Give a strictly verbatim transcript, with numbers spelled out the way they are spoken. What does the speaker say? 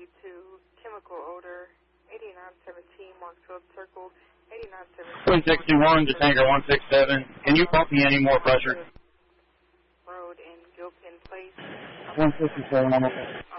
thirty-two, chemical odor, eighty-nine seventeen, Marksfield Circle, eighty-nine seventeen. Twin sixty-one to Tanker one six seven. Can you pump me any more pressure? Road in Gilpin Place. one sixty-seven, I'm okay.